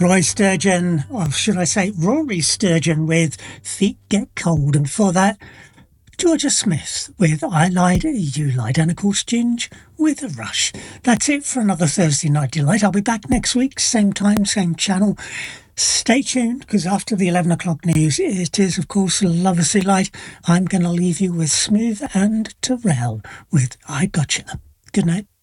Roy Sturgeon, or should I say Rory Sturgeon with Feet Get Cold. And before that, Georgia Smith with I Lied, You Lied. And of course, Ginge with a Rush. That's it for another Thursday Night Delight. I'll be back next week, same time, same channel. Stay tuned, because after the 11 o'clock news, it is, of course, Lovers Delight. I'm going to leave you with Smooth and Terrell with I Gotcha. Good night.